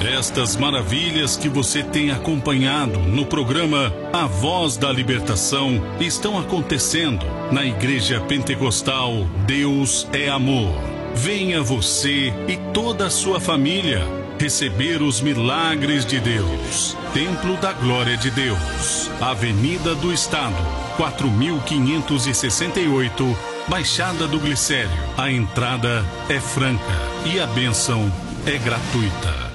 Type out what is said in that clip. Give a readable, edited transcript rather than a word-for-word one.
Estas maravilhas que você tem acompanhado no programa A Voz da Libertação estão acontecendo na Igreja Pentecostal Deus é Amor. Venha você e toda a sua família receber os milagres de Deus. Templo da Glória de Deus, Avenida do Estado, 4568, Baixada do Glicério. A entrada é franca e a bênção é gratuita.